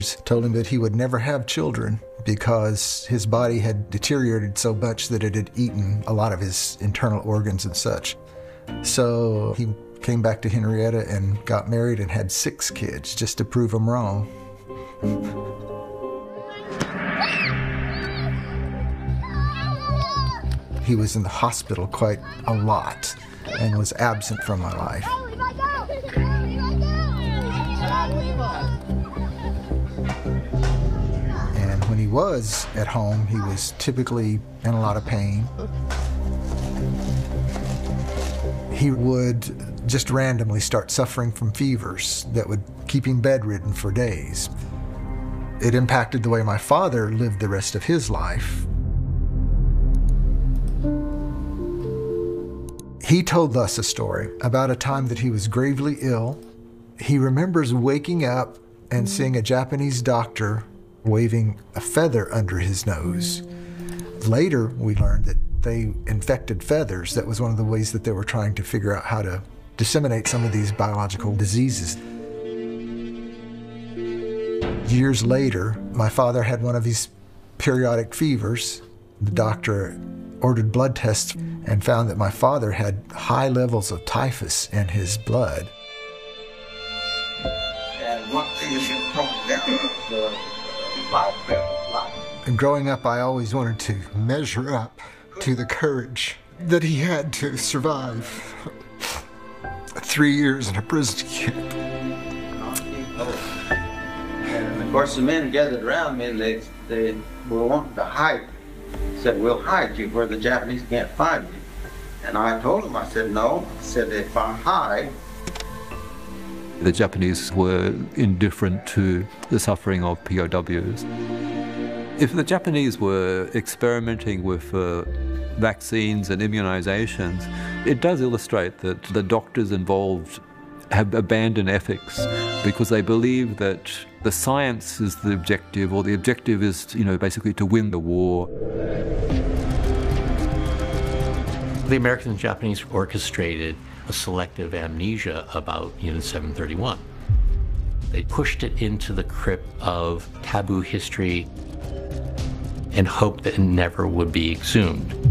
told him that he would never have children because his body had deteriorated so much that it had eaten a lot of his internal organs and such. So he came back to Henrietta and got married and had 6 kids just to prove him wrong. He was in the hospital quite a lot and was absent from my life. And when he was at home, he was typically in a lot of pain. He would just randomly start suffering from fevers that would keep him bedridden for days. It impacted the way my father lived the rest of his life. He told us a story about a time that he was gravely ill. He remembers waking up and seeing a Japanese doctor waving a feather under his nose. Later, we learned that they infected feathers. That was one of the ways that they were trying to figure out how to disseminate some of these biological diseases. Years later, my father had one of these periodic fevers. The doctor ordered blood tests and found that my father had high levels of typhus in his blood. And one thing is the And growing up, I always wanted to measure up to the courage that he had to survive 3 years in a prison camp. And of course the men gathered around me and they were wanting to hide. Said, we'll hide you where the Japanese can't find you. And I told them, I said, no. I said, if I hide. The Japanese were indifferent to the suffering of POWs. If the Japanese were experimenting with vaccines and immunizations, it does illustrate that the doctors involved have abandoned ethics because they believe that the science is the objective, or the objective is, basically to win the war. The Americans and Japanese orchestrated a selective amnesia about Unit 731. They pushed it into the crypt of taboo history and hoped that it never would be exhumed.